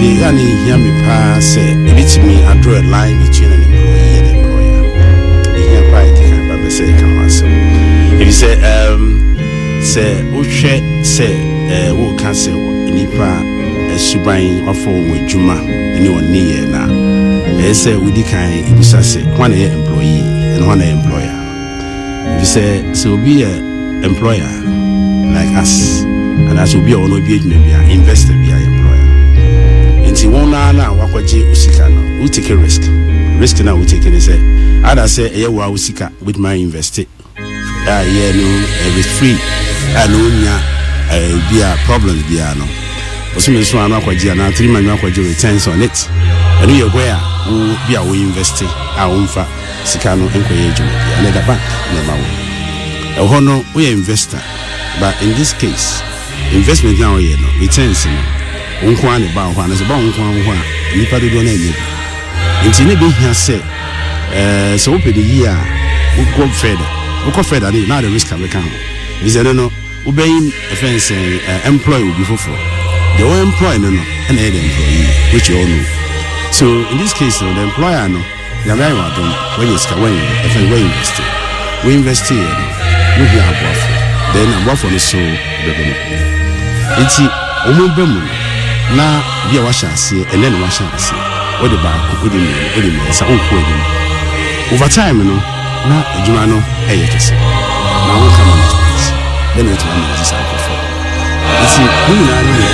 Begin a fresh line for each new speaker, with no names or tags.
the only hear me pass it me I draw a line between an employee and employer. The here quite can say can answer. If you say say who can say nipa suban of with Juma anyone near now. They say we can say one employee and one employer. If you say so be a employer like us, and as will be on be an investor be an employer. Inti wona na wakwaje usika no, we take a risk now we take it say other say wa usika with my invested yeah no risk free and no nya be a problem be no osime so anu akwaje na 3 months akwaje returns on it and you where we be a we invest a umfa sika no enkoye ejuma and the bank na mawo hono we investor, but in this case investment now here no returns no unkwa ne ba ho na se ba unkwa ho a nipa do na ebi nti ne be hia se so open the year we go further now the risk can come is no we be offense employee will be for the employee no and the employee which you all know. So in this case the employer no they are very well done when you invest we invest here we be above then above for the so it's omo na bia wa chance and then wa chance o de ba ko de me sa o ko de over time no na adwuma no kese na wo kama then it will be this out of it's